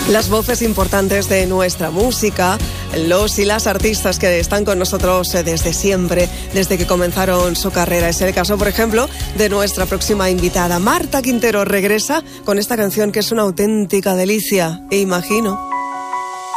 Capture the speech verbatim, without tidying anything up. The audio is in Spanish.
Las voces importantes de nuestra música, los y las artistas que están con nosotros desde siempre, desde que comenzaron su carrera. Es el caso, por ejemplo, de nuestra próxima invitada. Marta Quintero regresa con esta canción que es una auténtica delicia, e imagino.